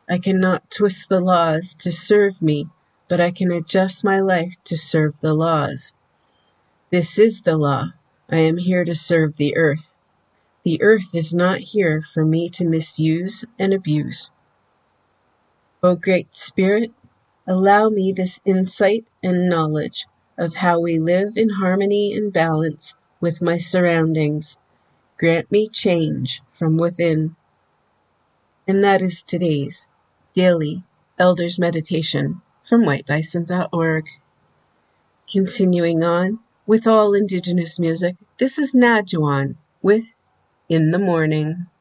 I cannot twist the laws to serve me, but I can adjust my life to serve the laws. This is the law. I am here to serve the earth. The earth is not here for me to misuse and abuse. O Great Spirit, allow me this insight and knowledge of how we live in harmony and balance with my surroundings. Grant me change from within. And that is today's Daily Elders Meditation from whitebison.org. Continuing on with all Indigenous music, this is Nadjuan with In the Morning.